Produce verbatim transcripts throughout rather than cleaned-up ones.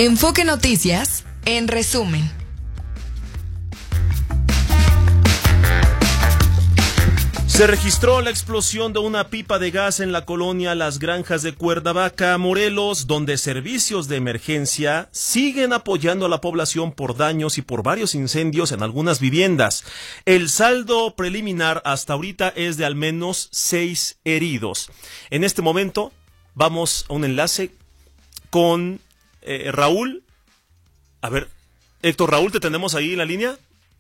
Enfoque Noticias, en resumen. Se registró la explosión de una pipa de gas en la colonia Las Granjas de Cuernavaca, Morelos, donde servicios de emergencia siguen apoyando a la población por daños y por varios incendios en algunas viviendas. El saldo preliminar hasta ahorita es de al menos seis heridos. En este momento vamos a un enlace con eh, Raúl. A ver, Héctor, Raúl, ¿te tenemos ahí en la línea?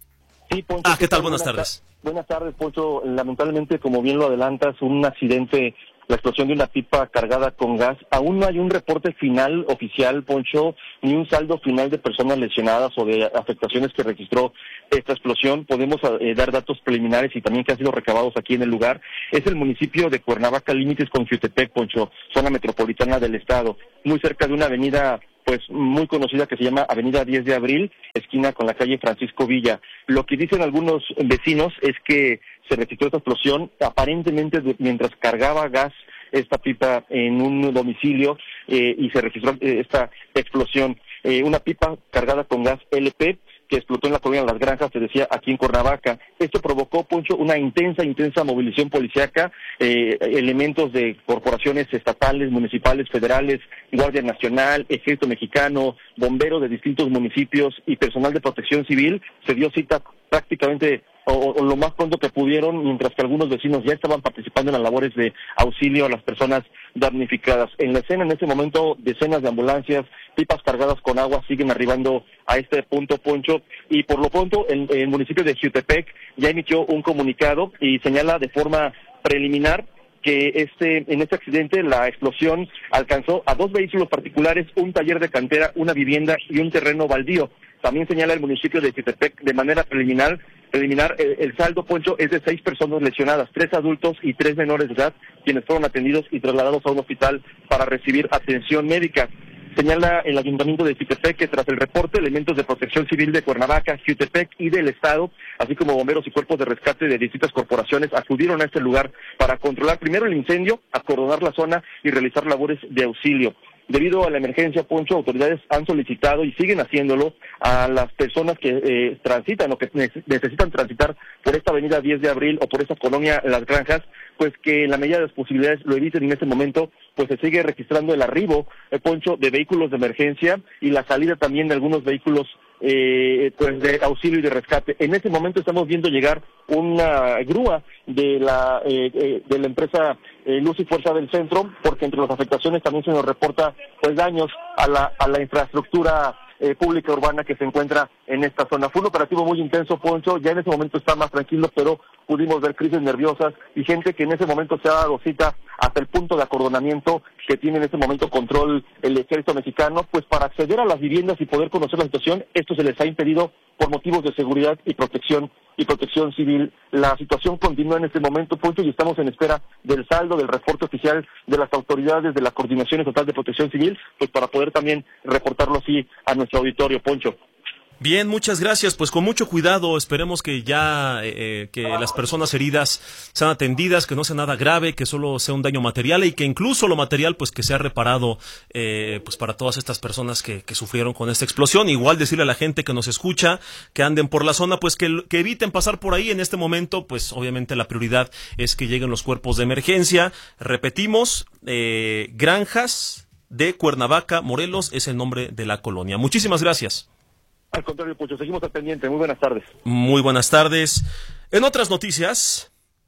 Sí, Poncho. Ah, ¿qué tal? Buenas tardes. Buenas tardes, Poncho. Lamentablemente, como bien lo adelantas, un accidente, la explosión de una pipa cargada con gas. Aún no hay un reporte final oficial, Poncho, ni un saldo final de personas lesionadas o de afectaciones que registró esta explosión. Podemos eh, dar datos preliminares y también que han sido recabados aquí en el lugar. Es el municipio de Cuernavaca, límites con Jiutepec, Poncho, zona metropolitana del estado, muy cerca de una avenida pues muy conocida que se llama Avenida diez de abril, esquina con la calle Francisco Villa. Lo que dicen algunos vecinos es que se registró esta explosión aparentemente mientras cargaba gas esta pipa en un domicilio eh, y se registró eh, esta explosión. Eh, una pipa cargada con gas L P que explotó en la colonia Las Granjas, te decía, aquí en Cuernavaca. Esto provocó, Poncho, una intensa, intensa movilización policíaca, eh, elementos de corporaciones estatales, municipales, federales, Guardia Nacional, Ejército Mexicano, bomberos de distintos municipios y personal de protección civil. Se dio cita prácticamente o, o lo más pronto que pudieron, mientras que algunos vecinos ya estaban participando en las labores de auxilio a las personas damnificadas. En la escena, en este momento, decenas de ambulancias, pipas cargadas con agua siguen arribando a este punto, Poncho, y por lo pronto el, el municipio de Jiutepec ya emitió un comunicado y señala de forma preliminar que este en este accidente la explosión alcanzó a dos vehículos particulares, un taller de cantera, una vivienda y un terreno baldío. También señala el municipio de Jiutepec de manera preliminar, preliminar el, el saldo, Poncho, es de seis personas lesionadas, tres adultos y tres menores de edad, quienes fueron atendidos y trasladados a un hospital para recibir atención médica. Señala el Ayuntamiento de Jiutepec que tras el reporte, elementos de protección civil de Cuernavaca, Jiutepec y del Estado, así como bomberos y cuerpos de rescate de distintas corporaciones, acudieron a este lugar para controlar primero el incendio, acordonar la zona y realizar labores de auxilio. Debido a la emergencia, Poncho, autoridades han solicitado y siguen haciéndolo a las personas que eh, transitan o que necesitan transitar por esta avenida diez de abril o por esta colonia Las Granjas, pues que en la medida de las posibilidades lo eviten en este momento, pues se sigue registrando el arribo, eh, Poncho, de vehículos de emergencia y la salida también de algunos vehículos eh, pues de auxilio y de rescate. En este momento estamos viendo llegar una grúa de la eh, eh, de la empresa eh, Luz y Fuerza del Centro, porque entre las afectaciones también se nos reporta pues daños a la a la infraestructura eh, pública urbana que se encuentra en esta zona. Fue un operativo muy intenso, Poncho, ya en ese momento está más tranquilo, pero pudimos ver crisis nerviosas y gente que en ese momento se ha dado cita hasta el punto de acordonamiento que tiene en ese momento control el ejército mexicano, pues para acceder a las viviendas y poder conocer la situación, esto se les ha impedido por motivos de seguridad y protección y protección civil. La situación continúa en este momento, Poncho, y estamos en espera del saldo, del reporte oficial de las autoridades de la Coordinación Estatal de Protección Civil, pues para poder también reportarlo así a nuestro auditorio, Poncho. Bien, muchas gracias. Pues con mucho cuidado, esperemos que ya eh, que las personas heridas sean atendidas, que no sea nada grave, que solo sea un daño material y que incluso lo material pues que sea reparado eh, pues para todas estas personas que, que sufrieron con esta explosión. Igual decirle a la gente que nos escucha, que anden por la zona, pues que, que eviten pasar por ahí en este momento. Pues obviamente la prioridad es que lleguen los cuerpos de emergencia. Repetimos, eh, Granjas de Cuernavaca, Morelos es el nombre de la colonia. Muchísimas gracias. Al contrario, Poncho, seguimos al pendiente. Muy buenas tardes. Muy buenas tardes. En otras noticias,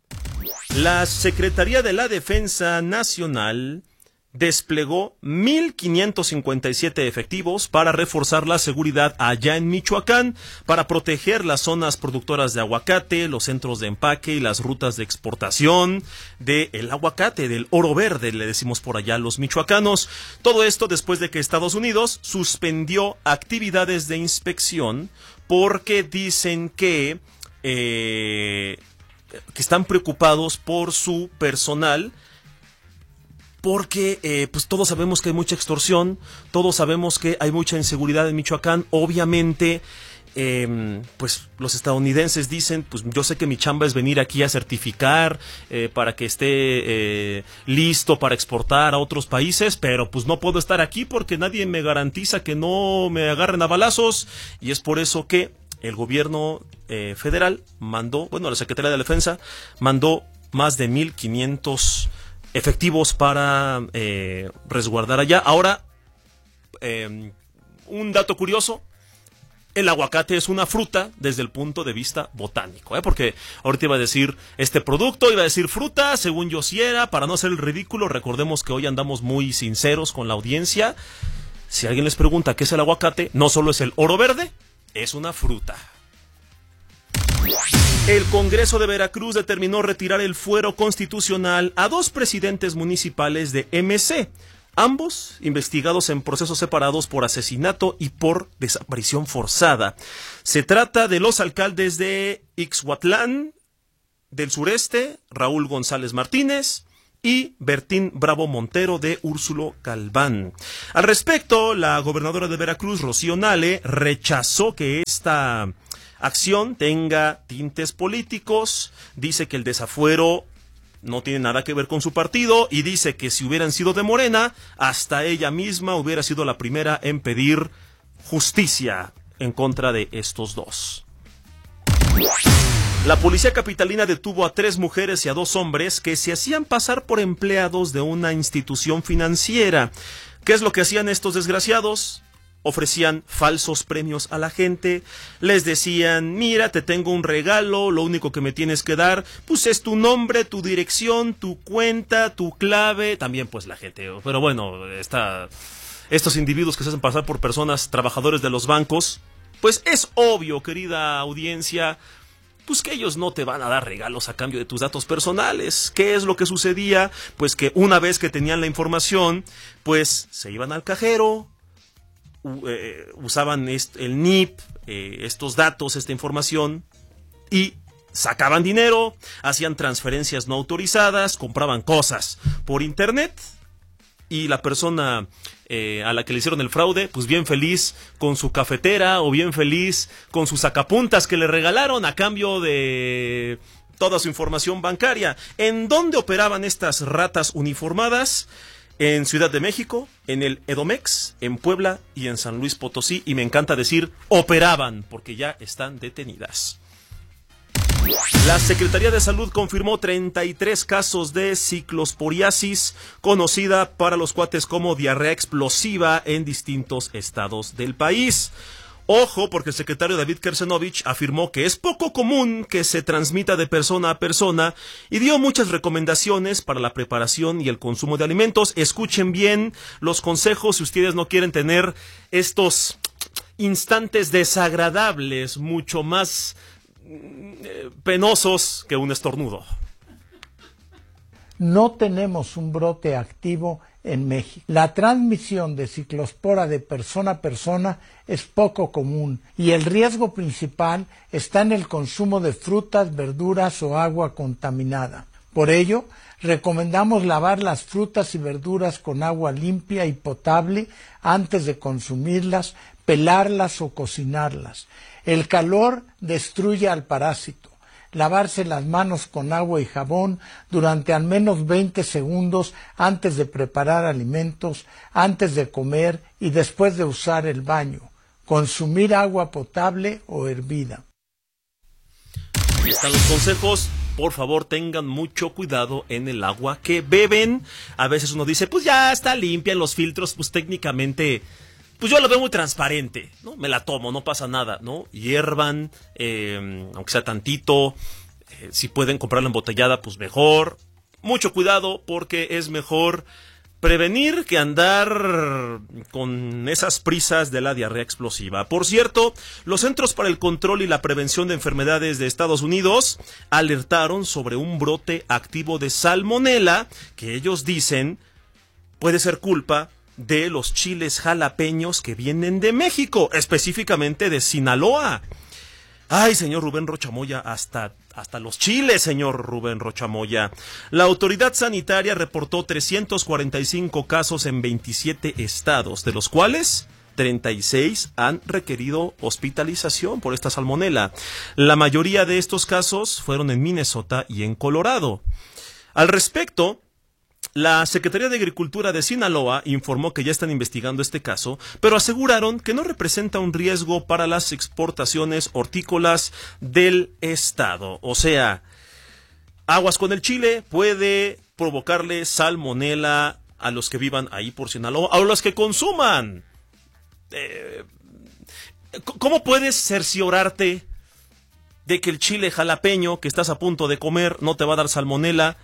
la Secretaría de la Defensa Nacional desplegó mil quinientos cincuenta y siete efectivos para reforzar la seguridad allá en Michoacán, para proteger las zonas productoras de aguacate, los centros de empaque y las rutas de exportación del aguacate, del oro verde, le decimos por allá a los michoacanos. Todo esto después de que Estados Unidos suspendió actividades de inspección porque dicen que, eh, que están preocupados por su personal, porque eh, pues todos sabemos que hay mucha extorsión, todos sabemos que hay mucha inseguridad en Michoacán. Obviamente Eh, pues los estadounidenses dicen, pues yo sé que mi chamba es venir aquí a certificar eh, para que esté eh, listo para exportar a otros países, pero pues no puedo estar aquí porque nadie me garantiza que no me agarren a balazos, y es por eso que el gobierno eh, federal mandó, bueno, la Secretaría de Defensa mandó más de mil quinientos efectivos para eh, resguardar allá. Ahora, eh, un dato curioso: el aguacate es una fruta desde el punto de vista botánico, ¿eh? Porque ahorita iba a decir este producto, iba a decir fruta, según yo sí era, para no hacer el ridículo. Recordemos que hoy andamos muy sinceros con la audiencia. Si alguien les pregunta qué es el aguacate, no solo es el oro verde, es una fruta. El Congreso de Veracruz determinó retirar el fuero constitucional a dos presidentes municipales de M C, ambos investigados en procesos separados por asesinato y por desaparición forzada. Se trata de los alcaldes de Ixhuatlán del Sureste, Raúl González Martínez, y Bertín Bravo Montero de Úrsulo Galván. Al respecto, la gobernadora de Veracruz, Rocío Nale, rechazó que esta acción tenga tintes políticos, dice que el desafuero no tiene nada que ver con su partido, y dice que si hubieran sido de Morena, hasta ella misma hubiera sido la primera en pedir justicia en contra de estos dos. La policía capitalina detuvo a tres mujeres y a dos hombres que se hacían pasar por empleados de una institución financiera. ¿Qué es lo que hacían estos desgraciados? Ofrecían falsos premios a la gente, les decían, mira, te tengo un regalo, lo único que me tienes que dar, pues es tu nombre, tu dirección, tu cuenta, tu clave, también pues la gente, pero bueno, está, estos individuos que se hacen pasar por personas, trabajadores de los bancos, pues es obvio, querida audiencia, pues que ellos no te van a dar regalos a cambio de tus datos personales. ¿Qué es lo que sucedía? Pues que una vez que tenían la información, pues se iban al cajero, Uh, usaban est- el N I P, eh, estos datos, esta información, y sacaban dinero, hacían transferencias no autorizadas, compraban cosas por internet, y la persona eh, a la que le hicieron el fraude, pues bien feliz con su cafetera, o bien feliz con sus sacapuntas que le regalaron a cambio de toda su información bancaria. ¿En dónde operaban estas ratas uniformadas? En Ciudad de México, en el Edomex, en Puebla y en San Luis Potosí, y me encanta decir operaban, porque ya están detenidas. La Secretaría de Salud confirmó treinta y tres casos de ciclosporiasis, conocida para los cuates como diarrea explosiva, en distintos estados del país. Ojo, porque el secretario David Kersenovich afirmó que es poco común que se transmita de persona a persona y dio muchas recomendaciones para la preparación y el consumo de alimentos. Escuchen bien los consejos si ustedes no quieren tener estos instantes desagradables, mucho más eh, penosos que un estornudo. No tenemos un brote activo en México. La transmisión de ciclospora de persona a persona es poco común y el riesgo principal está en el consumo de frutas, verduras o agua contaminada. Por ello, recomendamos lavar las frutas y verduras con agua limpia y potable antes de consumirlas, pelarlas o cocinarlas. El calor destruye al parásito. Lavarse las manos con agua y jabón durante al menos veinte segundos antes de preparar alimentos, antes de comer y después de usar el baño. Consumir agua potable o hervida. Ahí están los consejos. Por favor, tengan mucho cuidado en el agua que beben. A veces uno dice, pues ya está limpia en los filtros, pues técnicamente, pues yo lo veo muy transparente, ¿no? Me la tomo, no pasa nada, ¿no? Hiervan, eh, aunque sea tantito, eh, si pueden comprarla embotellada, pues mejor. Mucho cuidado porque es mejor prevenir que andar con esas prisas de la diarrea explosiva. Por cierto, los Centros para el Control y la Prevención de Enfermedades de Estados Unidos alertaron sobre un brote activo de salmonela que ellos dicen puede ser culpa de los chiles jalapeños que vienen de México, específicamente de Sinaloa. Ay, señor Rubén Rocha Moya, hasta, hasta los chiles, señor Rubén Rocha Moya. La autoridad sanitaria reportó trescientos cuarenta y cinco casos en veintisiete estados, de los cuales treinta y seis han requerido hospitalización por esta salmonela. La mayoría de estos casos fueron en Minnesota y en Colorado. Al respecto, la Secretaría de Agricultura de Sinaloa informó que ya están investigando este caso, pero aseguraron que no representa un riesgo para las exportaciones hortícolas del estado. O sea, aguas con el chile puede provocarle salmonela a los que vivan ahí por Sinaloa, a los que consuman. Eh, ¿Cómo puedes cerciorarte de que el chile jalapeño que estás a punto de comer no te va a dar salmonela?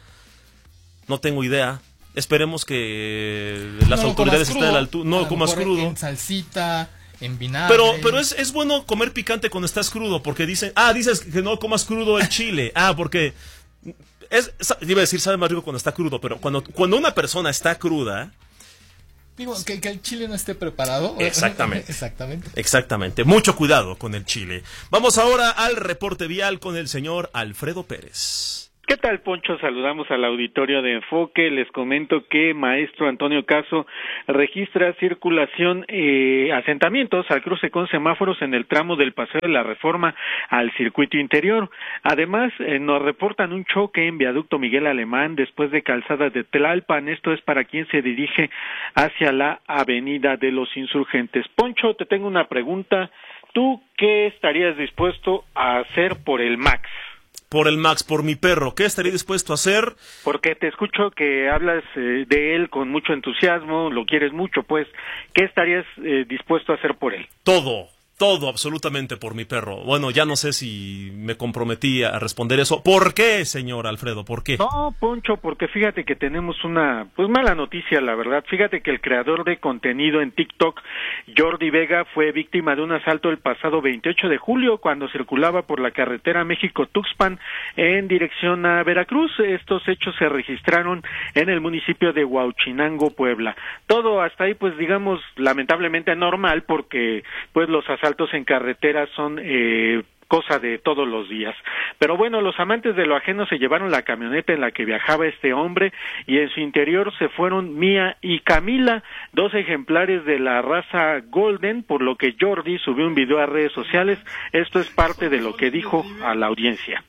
No tengo idea. Esperemos que las no autoridades crudo, estén a la altura. No a comas crudo. En salsita, en vinagre. Pero, pero es, es bueno comer picante cuando estás crudo, porque dicen, ah, dices que no comas crudo el chile. Ah, porque es, iba a decir, sabe más rico cuando está crudo, pero cuando, cuando una persona está cruda. Digo, que, que el chile no esté preparado. Exactamente. Exactamente. Exactamente. Mucho cuidado con el chile. Vamos ahora al reporte vial con el señor Alfredo Pérez. ¿Qué tal, Poncho? Saludamos al auditorio de Enfoque. Les comento que maestro Antonio Caso registra circulación, eh, asentamientos al cruce con semáforos en el tramo del Paseo de la Reforma al circuito interior. Además, eh, nos reportan un choque en viaducto Miguel Alemán después de Calzada de Tlalpan. Esto es para quien se dirige hacia la Avenida de los Insurgentes. Poncho, te tengo una pregunta. ¿Tú qué estarías dispuesto a hacer por el Max? Por el Max, por mi perro, ¿qué estaría dispuesto a hacer? Porque te escucho que hablas eh, de él con mucho entusiasmo, lo quieres mucho, pues, ¿qué estarías eh, dispuesto a hacer por él? Todo, todo, absolutamente por mi perro. Bueno, ya no sé si me comprometí a responder eso. ¿Por qué, señor Alfredo? ¿Por qué? No, Poncho, porque fíjate que tenemos una, pues, mala noticia, la verdad. Fíjate que el creador de contenido en TikTok, Jordi Vega, fue víctima de un asalto el pasado veintiocho de julio cuando circulaba por la carretera México-Tuxpan en dirección a Veracruz. Estos hechos se registraron en el municipio de Huauchinango, Puebla. Todo hasta ahí, pues, digamos, lamentablemente normal, porque, pues, los asaltos en carretera son eh, cosa de todos los días. Pero bueno, los amantes de lo ajeno se llevaron la camioneta en la que viajaba este hombre y en su interior se fueron Mía y Camila, dos ejemplares de la raza Golden, por lo que Jordi subió un video a redes sociales. Esto es parte de lo que dijo a la audiencia.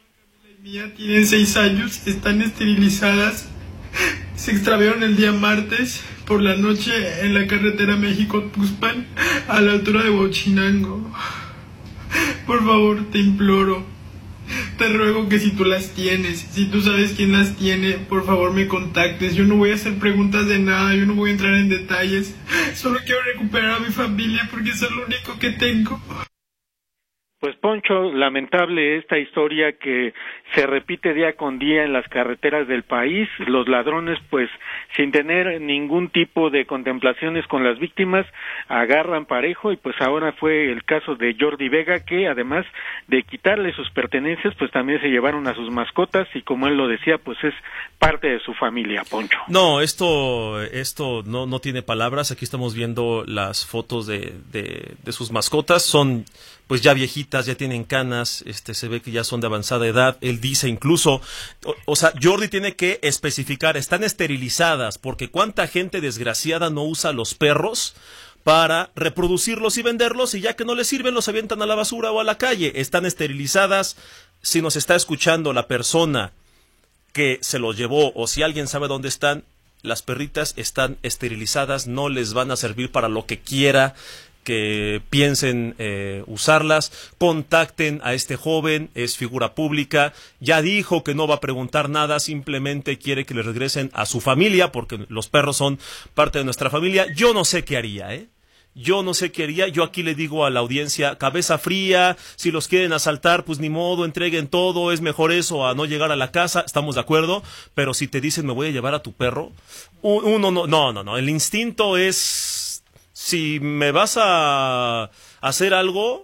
Mía tienen seis años, están esterilizadas. Se extraviaron el día martes por la noche en la carretera México-Tuxpan a la altura de Huauchinango. Por favor, te imploro, te ruego que si tú las tienes, si tú sabes quién las tiene, por favor me contactes. Yo no voy a hacer preguntas de nada, yo no voy a entrar en detalles. Solo quiero recuperar a mi familia porque eso es lo único que tengo. Pues Poncho, lamentable esta historia que se repite día con día en las carreteras del país. Los ladrones, pues, sin tener ningún tipo de contemplaciones con las víctimas, agarran parejo y pues ahora fue el caso de Jordi Vega, que además de quitarle sus pertenencias, pues también se llevaron a sus mascotas y como él lo decía, pues es parte de su familia, Poncho. No, esto esto no, no tiene palabras. Aquí estamos viendo las fotos de, de, de sus mascotas. Son pues ya viejitas, ya tienen canas, este se ve que ya son de avanzada edad. Él dice incluso, o, o sea, Jordi tiene que especificar, están esterilizadas, porque cuánta gente desgraciada no usa los perros para reproducirlos y venderlos, y ya que no les sirven los avientan a la basura o a la calle. Están esterilizadas. Si nos está escuchando la persona que se los llevó, o si alguien sabe dónde están, las perritas están esterilizadas, no les van a servir para lo que quiera que piensen eh, usarlas. Contacten a este joven, es figura pública, ya dijo que no va a preguntar nada, simplemente quiere que le regresen a su familia, porque los perros son parte de nuestra familia. Yo no sé qué haría, ¿eh? Yo no sé qué haría. Yo aquí le digo a la audiencia, cabeza fría, si los quieren asaltar, pues ni modo, entreguen todo, es mejor eso a no llegar a la casa, estamos de acuerdo, pero si te dicen me voy a llevar a tu perro, uno no, no, no, no, el instinto es, si me vas a hacer algo,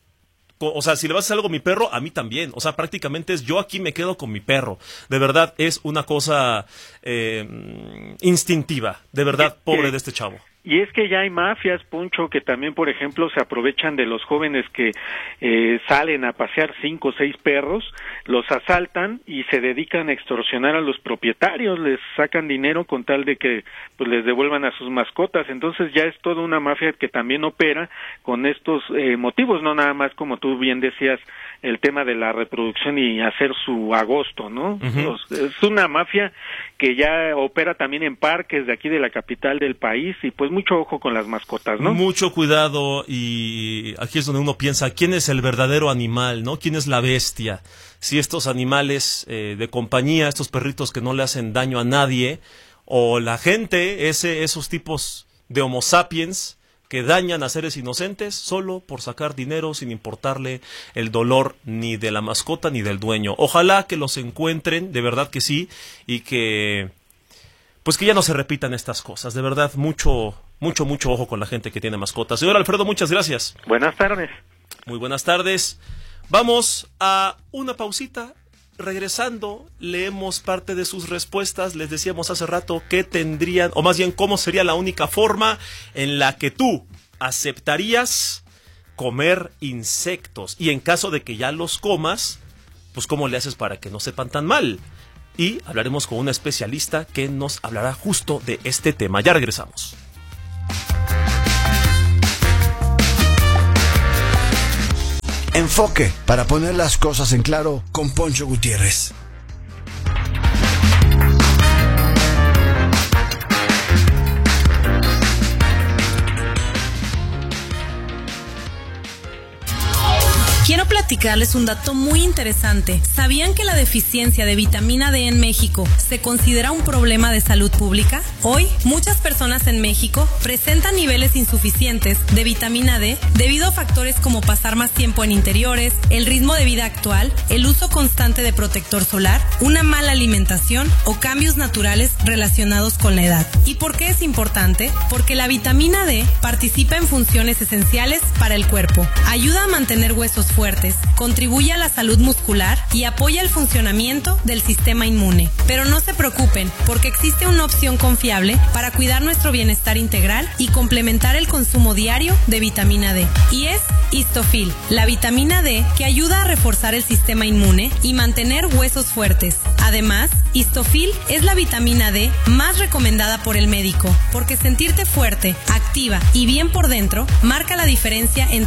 o sea, si le vas a hacer algo a mi perro, a mí también. O sea, prácticamente es yo aquí me quedo con mi perro. De verdad, es una cosa eh, instintiva. De verdad, pobre de este chavo. Y es que ya hay mafias, Poncho, que también, por ejemplo, se aprovechan de los jóvenes que eh, salen a pasear cinco o seis perros, los asaltan y se dedican a extorsionar a los propietarios, les sacan dinero con tal de que pues les devuelvan a sus mascotas. Entonces ya es toda una mafia que también opera con estos eh, motivos, no nada más, como tú bien decías, el tema de la reproducción y hacer su agosto, ¿no? Uh-huh. Los, es una mafia que ya opera también en parques de aquí de la capital del país y pues mucho ojo con las mascotas, ¿no? Mucho cuidado, y aquí es donde uno piensa, ¿quién es el verdadero animal, no? ¿Quién es la bestia? Si estos animales eh, de compañía, estos perritos que no le hacen daño a nadie, o la gente, ese, esos tipos de Homo sapiens que dañan a seres inocentes solo por sacar dinero sin importarle el dolor ni de la mascota ni del dueño. Ojalá que los encuentren, de verdad que sí, y que pues que ya no se repitan estas cosas. De verdad, mucho, mucho, mucho ojo con la gente que tiene mascotas. Señor Alfredo, muchas gracias. Buenas tardes. Muy buenas tardes. Vamos a una pausita. Regresando, leemos parte de sus respuestas. Les decíamos hace rato que tendrían, o más bien cómo sería la única forma en la que tú aceptarías comer insectos. Y en caso de que ya los comas, pues cómo le haces para que no sepan tan mal. Y hablaremos con una especialista que nos hablará justo de este tema. Ya regresamos. Enfoque, para poner las cosas en claro, con Poncho Gutiérrez. Quiero platicarles un dato muy interesante. ¿Sabían que la deficiencia de vitamina D en México se considera un problema de salud pública? Hoy, muchas personas en México presentan niveles insuficientes de vitamina D debido a factores como pasar más tiempo en interiores, el ritmo de vida actual, el uso constante de protector solar, una mala alimentación o cambios naturales relacionados con la edad. ¿Y por qué es importante? Porque la vitamina D participa en funciones esenciales para el cuerpo. Ayuda a mantener huesos fuertes. fuertes, contribuye a la salud muscular y apoya el funcionamiento del sistema inmune. Pero no se preocupen, porque existe una opción confiable para cuidar nuestro bienestar integral y complementar el consumo diario de vitamina D. Y es Histofil, la vitamina D que ayuda a reforzar el sistema inmune y mantener huesos fuertes. Además, Histofil es la vitamina D más recomendada por el médico, porque sentirte fuerte, activa y bien por dentro marca la diferencia entre